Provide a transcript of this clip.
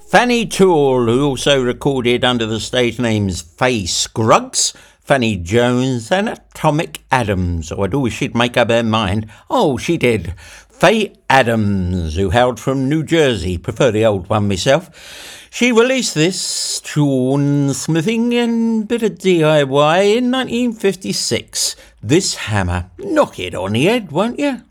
Fanny Toole, who also recorded under the stage names Faye Scruggs, Fanny Jones and Atomic Adams. Oh, I'd always she'd make up her mind. Oh, she did. Faye Adams, who hailed from New Jersey, prefer the old one myself. She released this tune smithing and bit of DIY in 1956. This hammer. Knock it on the head, won't you?